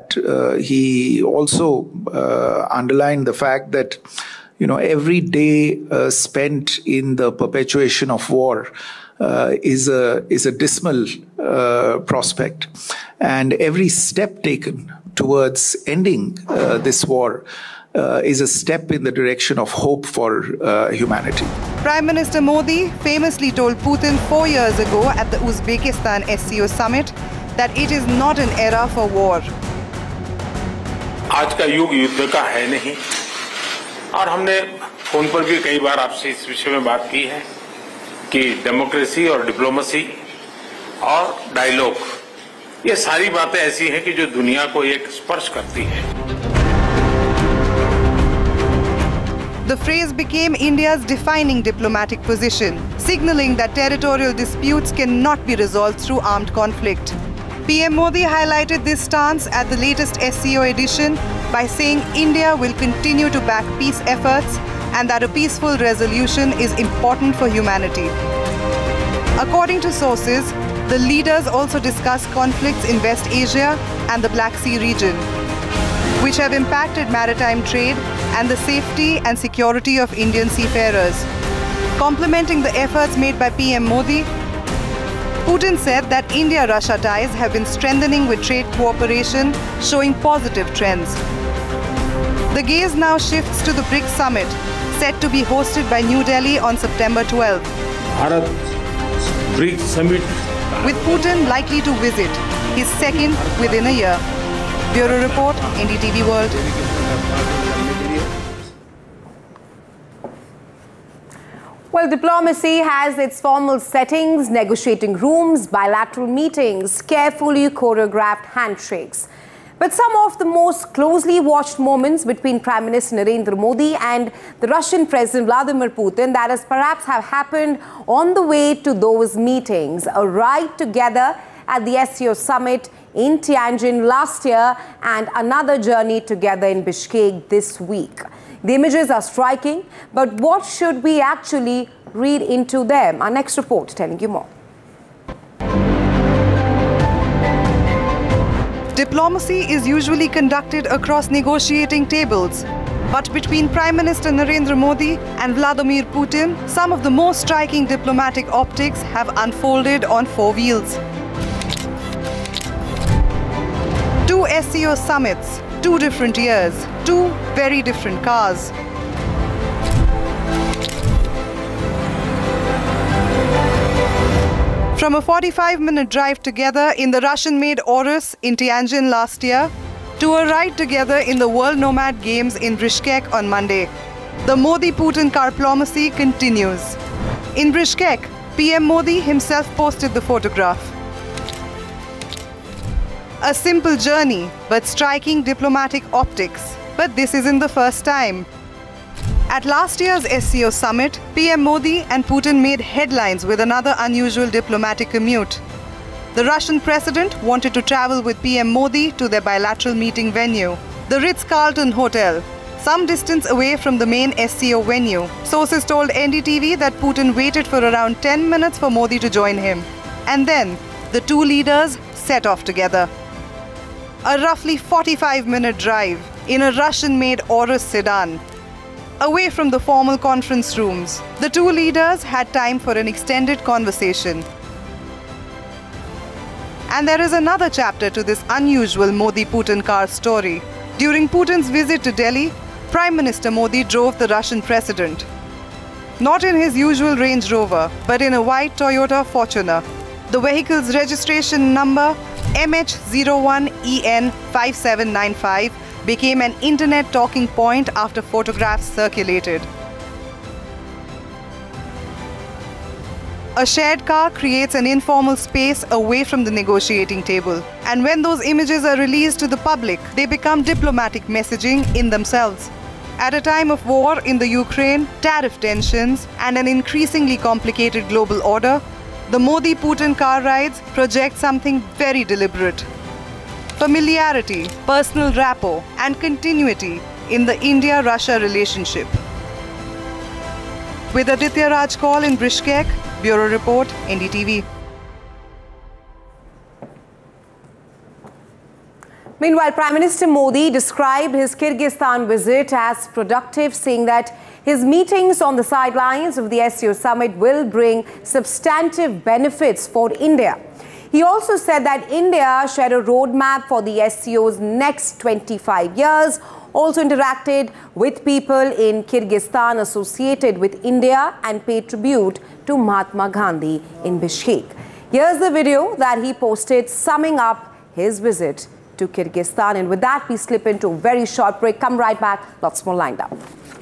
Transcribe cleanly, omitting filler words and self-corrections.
but he also underlined the fact that, every day spent in the perpetuation of war is a dismal prospect, and every step taken towards ending this war is a step in the direction of hope for humanity. Prime Minister Modi famously told Putin 4 years ago at the Uzbekistan SCO summit that it is not an era for war. आज का युग युद्ध का है नहीं, और हमने phone पर भी कई बार आपसे इस विषय में बात की है कि डेमोक्रेसी और डिप्लोमेसी और डायलॉग, ये सारी बातें ऐसी हैं कि जो दुनिया को एक स्पर्श करती है. The phrase became India's defining diplomatic position, signaling that territorial disputes cannot be resolved through armed conflict. PM Modi highlighted this stance at the latest SCO edition by saying India will continue to back peace efforts and that a peaceful resolution is important for humanity. According to sources, the leaders also discussed conflicts in West Asia and the Black Sea region, which have impacted maritime trade and the safety and security of Indian seafarers. Complementing the efforts made by PM Modi, Putin said that India-Russia ties have been strengthening with trade cooperation, showing positive trends. The gaze now shifts to the BRICS summit, set to be hosted by New Delhi on September 12th. Bharat BRICS summit, with Putin likely to visit, his second within a year. Bureau Report, NDTV World. Well, diplomacy has its formal settings, negotiating rooms, bilateral meetings, carefully choreographed handshakes. But some of the most closely watched moments between Prime Minister Narendra Modi and the Russian President Vladimir Putin, that has perhaps have happened on the way to those meetings. A ride together at the SCO summit in Tianjin last year and another journey together in Bishkek this week. The images are striking, but what should we actually read into them? Our next report telling you more. Diplomacy is usually conducted across negotiating tables. But between Prime Minister Narendra Modi and Vladimir Putin, some of the most striking diplomatic optics have unfolded on four wheels. Two SCO summits, 2 different years, 2 very different cars. From a 45-minute drive together in the Russian-made Aurus in Tianjin last year, to a ride together in the World Nomad Games in Bishkek on Monday, the Modi-Putin carplomacy continues. In Bishkek, PM Modi himself posted the photograph. A simple journey, but striking diplomatic optics. But this isn't the first time. At last year's SCO summit, PM Modi and Putin made headlines with another unusual diplomatic commute. The Russian president wanted to travel with PM Modi to their bilateral meeting venue, the Ritz-Carlton Hotel, some distance away from the main SCO venue. Sources told NDTV that Putin waited for around 10 minutes for Modi to join him. And then, the two leaders set off together. A roughly 45-minute drive in a Russian-made Aurus sedan. Away from the formal conference rooms, the two leaders had time for an extended conversation. And there is another chapter to this unusual Modi-Putin car story. During Putin's visit to Delhi, Prime Minister Modi drove the Russian president. Not in his usual Range Rover, but in a white Toyota Fortuner. The vehicle's registration number, MH01EN5795, became an internet talking point after photographs circulated. A shared car creates an informal space away from the negotiating table. And when those images are released to the public, they become diplomatic messaging in themselves. At a time of war in the Ukraine, tariff tensions, and an increasingly complicated global order, the Modi-Putin car rides project something very deliberate. Familiarity, personal rapport, and continuity in the India-Russia relationship. With Aditya Raj Kaul in Bishkek, Bureau Report, NDTV. Meanwhile, Prime Minister Modi described his Kyrgyzstan visit as productive, saying that his meetings on the sidelines of the SCO summit will bring substantive benefits for India. He also said that India shared a roadmap for the SCO's next 25 years, also interacted with people in Kyrgyzstan associated with India and paid tribute to Mahatma Gandhi in Bishkek. Here's the video that he posted summing up his visit to Kyrgyzstan. And with that, we slip into a very short break. Come right back. Lots more lined up.